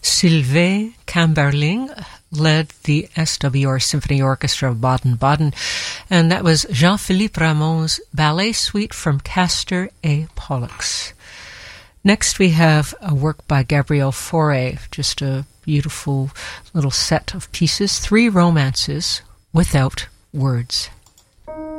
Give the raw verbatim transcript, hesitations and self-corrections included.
Sylvain Camberling led the S W R Symphony Orchestra of Baden-Baden, and that was Jean-Philippe Rameau's Ballet Suite from Castor et Pollux. Next we have a work by Gabriel Fauré, just a beautiful little set of pieces, three romances without words.